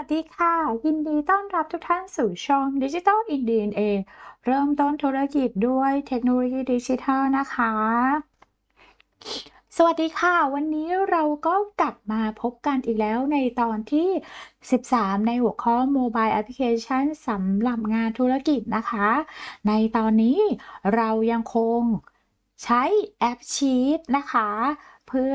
วัสดีค่ะยินดีต้อนรับทุกท่านสู่ช่อง Digital in DNA เริ่มต้นธุรกิจด้วยเทคโนโลยีดิจิทัลนะคะสวัสดีค่ะวันนี้เราก็กลับมาพบกันอีกแล้วในตอนที่ 13 ในหัวข้อ Mobile Application สำหรับงานธุรกิจนะคะในตอนนี้เรายังคงใช้แอปชีตนะคะเพื่อ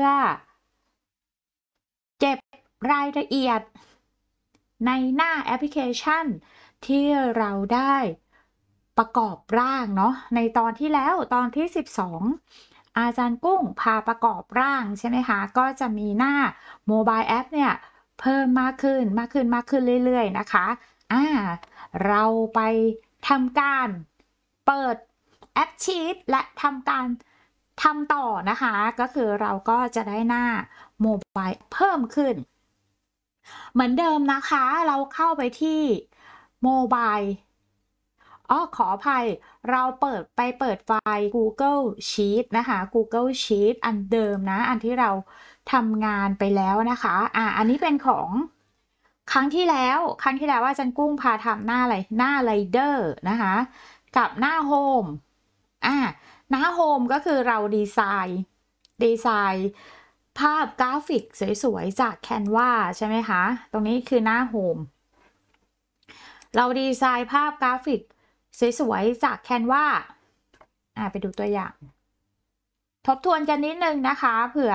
เก็บรายละเอียดในหน้าแอปพลิเคชันที่เราได้ประกอบร่างเนาะในตอนที่แล้วตอนที่ 12อาจารย์กุ้งพาประกอบร่างใช่ไหมคะก็จะมีหน้าโมบายแอปเนี่ยเพิ่มมากขึ้นเรื่อยๆนะคะเราไปทำการเปิดแอปชีตและทำการทำต่อนะคะก็คือเราก็จะได้หน้าโมบายเพิ่มขึ้นเหมือนเดิมนะคะเราเข้าไปที่โมบายขออภัยเราเปิดไฟล์ Google Sheet นะคะ Google Sheet อันเดิมนะอันที่เราทำงานไปแล้วนะคะอันนี้เป็นของครั้งที่แล้วว่าอาจารย์กุ้งพาทำหน้าอะไรหน้า Rider นะคะกับหน้า Home หน้า Home ก็คือเราดีไซน์ภาพกราฟิกสวยๆจาก Canva ใช่ไหมคะตรงนี้คือหน้า Home เราดีไซน์ภาพกราฟิกสวยๆจาก Canva ไปดูตัวอย่างทบทวนกันนิดนึงนะคะเผื่อ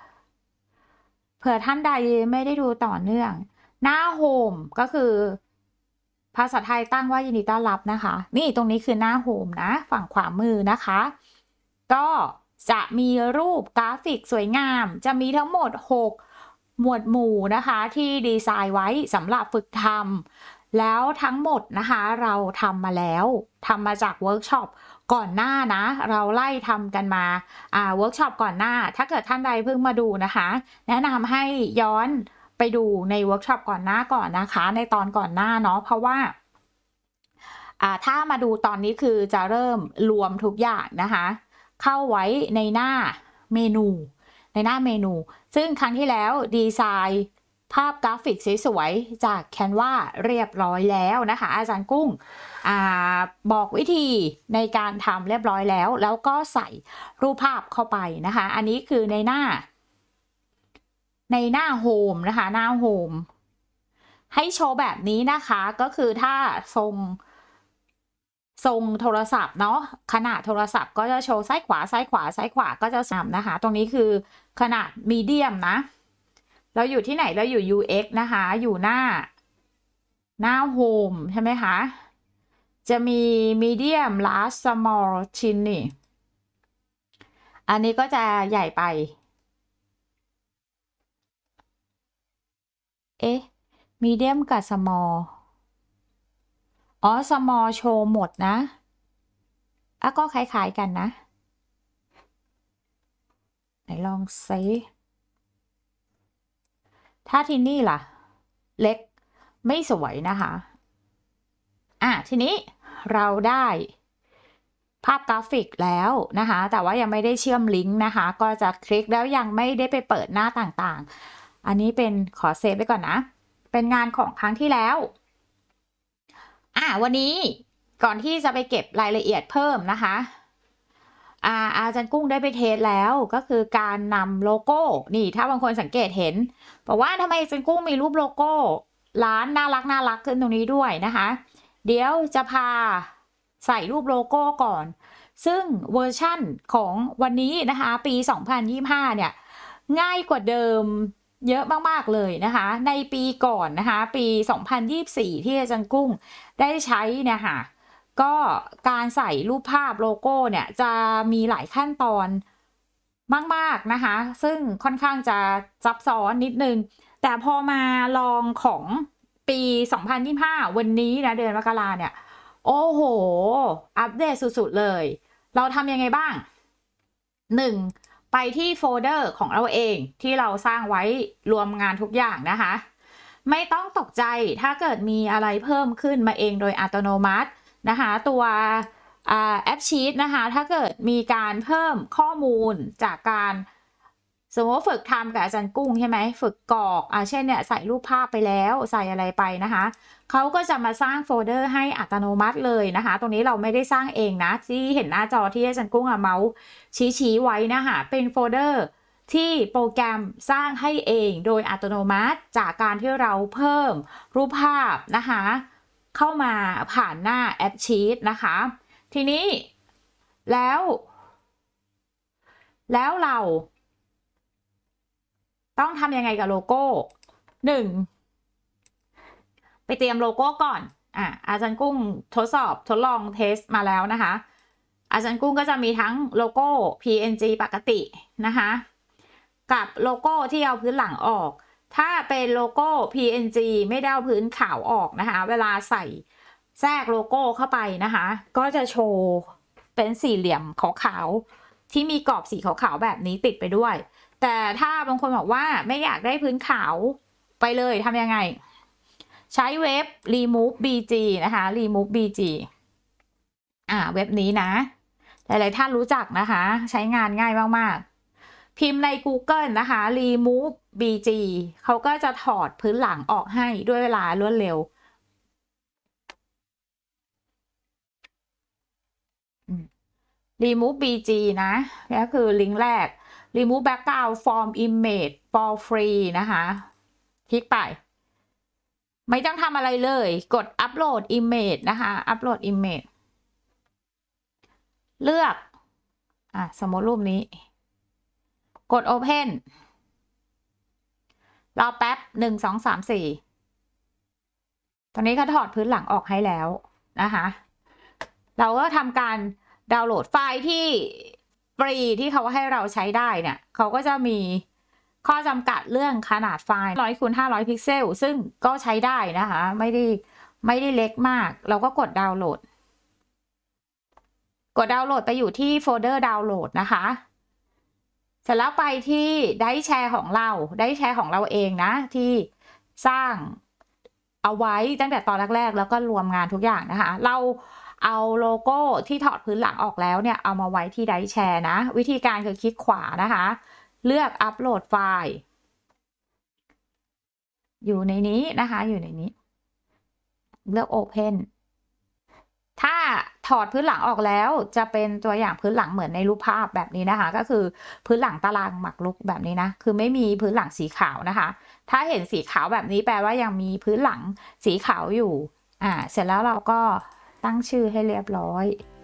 ท่านใดไม่ได้ดูต่อเนื่องหน้า Home ก็คือภาษาไทยตั้งว่ายินดีต้อนรับนะคะนี่ตรงนี้คือหน้า Home นะฝั่งขวามือนะคะก็จะมีรูปกราฟิกสวยงามจะมีทั้งหมด6หมวดหมู่นะคะที่ดีไซน์ไว้สำหรับฝึกทำแล้วทั้งหมดนะคะเราทำมาแล้วทำมาจากเวิร์กช็อปก่อนหน้านะเราไล่ทำกันมาเวิร์กช็อปก่อนหน้าถ้าเกิดท่านใดเพิ่งมาดูนะคะแนะนำให้ย้อนไปดูในเวิร์กช็อปก่อนหน้าก่อนนะคะในตอนก่อนหน้าเนาะเพราะว่าถ้ามาดูตอนนี้คือจะเริ่มรวมทุกอย่างนะคะเข้าไว้ในหน้าเมนูซึ่งครั้งที่แล้วดีไซน์ภาพกราฟิกสวยๆจาก Canva เรียบร้อยแล้วนะคะอาจารย์กุ้งบอกวิธีในการทำเรียบร้อยแล้วก็ใส่รูปภาพเข้าไปนะคะอันนี้คือในหน้าโฮมนะคะหน้าโฮมให้โชว์แบบนี้นะคะก็คือถ้าทรงโทรศัพท์เนาะขนาดโทรศัพท์ก็จะโชว์ซ้ายขวาก็จะซ้ำนะคะตรงนี้คือขนาดมีเดียมนะเราอยู่ที่ไหนเราอยู่ UX นะคะอยู่หน้าโฮมใช่ไหมคะจะมี medium large small tiny อันนี้ก็จะใหญ่ไปmedium กับ small small โชว์หมดนะก็คล้ายๆกันนะไหนลองซิถ้าที่นี่ล่ะเล็กไม่สวยนะคะทีนี้เราได้ภาพกราฟิกแล้วนะคะแต่ว่ายังไม่ได้เชื่อมลิงก์นะคะก็จะคลิกแล้วยังไม่ได้ไปเปิดหน้าต่างๆอันนี้เป็นขอเซฟไว้ก่อนนะเป็นงานของครั้งที่แล้ววันนี้ก่อนที่จะไปเก็บรายละเอียดเพิ่มนะคะอาจารย์กุ้งได้ไปเทสแล้วก็คือการนำโลโก้นี่ถ้าบางคนสังเกตเห็นบอกว่าทำไมอาจารย์กุ้งมีรูปโลโก้ร้านน่ารักขึ้นตรงนี้ด้วยนะคะเดี๋ยวจะพาใส่รูปโลโก้ก่อนซึ่งเวอร์ชั่นของวันนี้นะคะปี 2025 เนี่ยง่ายกว่าเดิมเยอะมากๆเลยนะคะในปีก่อนนะคะปี 2024 ที่อาจารย์กุ้งได้ใช้เนี่ยค่ะก็การใส่รูปภาพโลโก้เนี่ยจะมีหลายขั้นตอนมากๆนะคะซึ่งค่อนข้างจะซับซ้อนนิดนึงแต่พอมาลองของปี 2025 วันนี้นะเดือนมกราเนี่ยโอ้โหอัปเดตสุดๆเลยเราทำยังไงบ้าง 1. ไปที่โฟลเดอร์ของเราเองที่เราสร้างไว้รวมงานทุกอย่างนะคะไม่ต้องตกใจถ้าเกิดมีอะไรเพิ่มขึ้นมาเองโดยอัตโนมัตินะคะตัวแอปชีตนะคะถ้าเกิดมีการเพิ่มข้อมูลจากการสมมติฝึกทำกับอาจารย์กุ้งใช่ไหมฝึกกรอกเช่นเนี่ยใส่รูปภาพไปแล้วใส่อะไรไปนะคะเขาก็จะมาสร้างโฟลเดอร์ให้อัตโนมัติเลยนะคะตรงนี้เราไม่ได้สร้างเองนะที่เห็นหน้าจอที่อาจารย์กุ้งเมาส์ชี้ไว้นะคะเป็นโฟลเดอร์ที่โปรแกรมสร้างให้เองโดยอัตโนมัติจากการที่เราเพิ่มรูปภาพนะคะเข้ามาผ่านหน้าแอปชีทนะคะทีนี้แล้วเราต้องทำยังไงกับโลโก้1ไปเตรียมโลโก้ก่อนอาจารย์กุ้งทดลองเทสมาแล้วนะคะอาจารย์กุ้งก็จะมีทั้งโลโก้ PNG ปกตินะคะกับโลโก้ที่เอาพื้นหลังออกถ้าเป็นโลโก้ PNG ไม่ได้เอาพื้นขาวออกนะคะเวลาใส่แทรกโลโก้เข้าไปนะคะก็จะโชว์เป็นสี่เหลี่ยมขาวๆที่มีกรอบสีขาวๆแบบนี้ติดไปด้วยแต่ถ้าบางคนบอกว่าไม่อยากได้พื้นขาวไปเลยทำยังไงใช้เว็บ remove bg นะคะ remove bg เว็บนี้นะหลายๆท่านรู้จักนะคะใช้งานง่ายมากๆพิมพ์ใน Google นะคะ remove bg เขาก็จะถอดพื้นหลังออกให้ด้วยเวลารวดเร็วremove bg นะก็คือลิงก์แรก remove background from image for free นะคะคลิกไปไม่ต้องทำอะไรเลยกด upload image นะคะ upload image เลือกสมมติรูปนี้กด open รอแป๊บ1 2 3 4ตอนนี้เขาถอดพื้นหลังออกให้แล้วนะคะเราก็ทำการดาวน์โหลดไฟล์ที่ฟรีที่เขาให้เราใช้ได้เนี่ยเขาก็จะมีข้อจำกัดเรื่องขนาดไฟล์100 คูณ 500 พิกเซลซึ่งก็ใช้ได้นะคะไม่ได้เล็กมากเราก็กดดาวน์โหลดไปอยู่ที่โฟลเดอร์ดาวน์โหลดนะคะเสร็จแล้วไปที่ได้แชร์ของเราเองนะที่สร้างเอาไว้ตั้งแต่ตอนแรกๆแล้วก็รวมงานทุกอย่างนะคะเราเอาโลโก้ที่ถอดพื้นหลังออกแล้วเนี่ยเอามาไว้ที่ไดแชร์นะวิธีการคือคลิกขวานะคะเลือกอัปโหลดไฟล์อยู่ในนี้นะคะอยู่ในนี้เลือก Open ถ้าถอดพื้นหลังออกแล้วจะเป็นตัวอย่างพื้นหลังเหมือนในรูปภาพแบบนี้นะคะก็คือพื้นหลังตารางหมากรุกแบบนี้นะคือไม่มีพื้นหลังสีขาวนะคะถ้าเห็นสีขาวแบบนี้แปลว่ายังมีพื้นหลังสีขาวอยู่เสร็จแล้วเราก็ตั้งชื่อให้เรียบร้อย